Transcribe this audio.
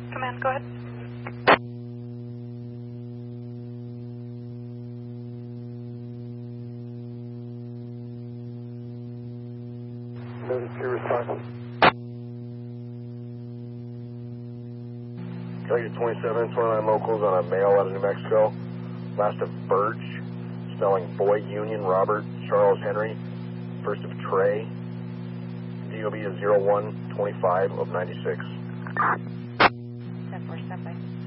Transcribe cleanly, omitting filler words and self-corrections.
Command, go ahead. Response. Target 27, 29 locals on a mail out of New Mexico. Last of Birch, spelling Boyd Union, Robert, Charles Henry. First of Trey. DOB is 0125 of 96. 10-4, stand by.